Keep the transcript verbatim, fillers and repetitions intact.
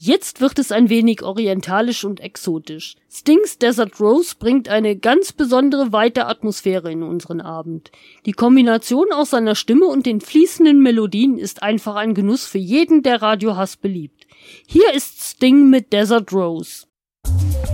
Jetzt wird es ein wenig orientalisch und exotisch. Stings Desert Rose bringt eine ganz besondere weite Atmosphäre in unseren Abend. Die Kombination aus seiner Stimme und den fließenden Melodien ist einfach ein Genuss für jeden, der Radio Hass beliebt. Hier ist Sting mit Desert Rose.